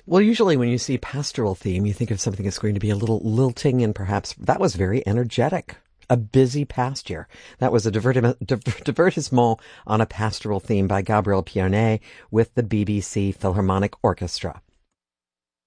Well, usually when you see pastoral theme, you think of something that's going to be a little lilting, and perhaps that was very energetic. A busy pasture. That was a divertissement on a pastoral theme by Gabriel Pierné with the BBC Philharmonic Orchestra.